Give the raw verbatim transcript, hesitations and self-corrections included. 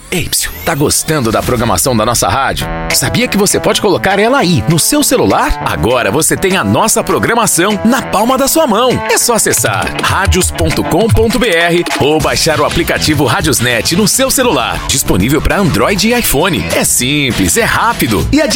Ei, psiu, tá gostando da programação da nossa rádio? Sabia que você pode colocar ela aí, no seu celular? Agora você tem a nossa programação na palma da sua mão. É só acessar radios ponto com ponto br ou baixar o aplicativo Radiosnet no seu celular. Disponível para Android e iPhone. É simples, é rápido e a